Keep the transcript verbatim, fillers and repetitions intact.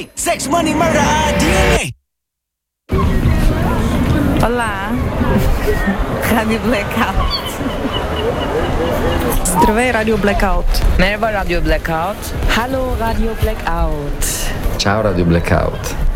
Sex, money, murder, D N A. Olá, Rádio Blackout. Здравей, Радио Blackout. Merhaba Radyo Blackout. Hallo Radio Blackout. Ciao Radio Blackout.